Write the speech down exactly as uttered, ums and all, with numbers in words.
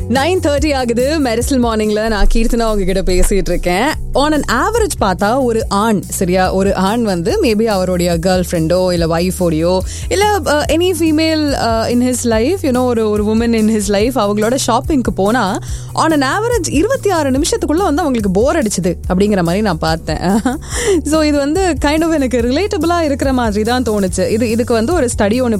Nine thirty ஆகுது. மெரிசல் மார்னிங்ல நான் கீர்த்தனா உங்ககிட்ட பேசிட்டு இருக்கேன். ஆன் அன் ஆவரேஜ் பார்த்தா ஒரு ஆண், சரியா, ஒரு ஆண் வந்து மேபி அவருடைய கேர்ள் ஃப்ரெண்டோ இல்ல வைஃபோடையோ இல்ல any female in his life, you know ஒரு ஒரு உமன் இன் ஹிஸ் லைஃப் அவங்களோட ஷாப்பிங்க்கு போனா ஆன் அன் ஆவரேஜ் இருபத்தி ஆறு நிமிஷத்துக்குள்ள வந்து அவங்களுக்கு போர் அடிச்சுது அப்படிங்கிற மாதிரி நான் பார்த்தேன். ஸோ இது வந்து கைண்ட் ஆஃப் எனக்கு ரிலேட்டபிளா இருக்கிற மாதிரி தான் தோணுச்சு. இது இதுக்கு வந்து ஒரு ஸ்டடி ஒன்று